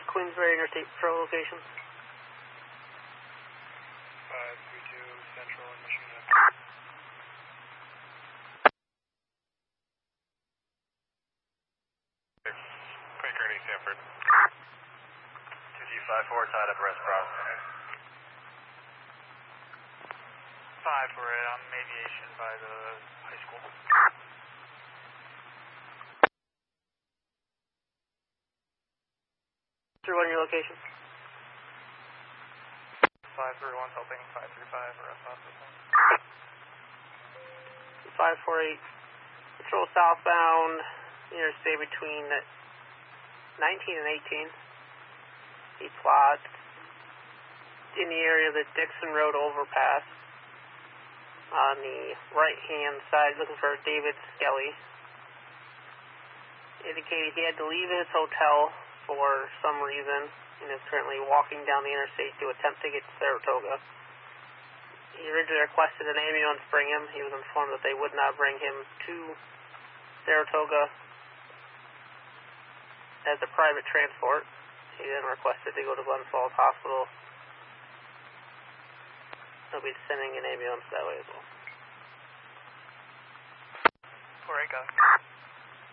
Queensbury Interstate Patrol location. 532 Central and Michigan. Queen Gurney, Sanford. 2G54, tied up arrest process. 5, we're on aviation by the high school. Through on your location. 531 helping 535 arrest processing. 548 patrol southbound interstate between 19 and 18. He plots in the area of the Dixon Road overpass on the right hand side looking for David Skelly. Indicated he had to leave his hotel for some reason and is currently walking down the interstate to attempt to get to Saratoga. He originally requested an ambulance bring him. He was informed that they would not bring him to Saratoga as a private transport. He then requested to go to Glens Falls Hospital. They'll be sending an ambulance that way as well. 4-8, got it.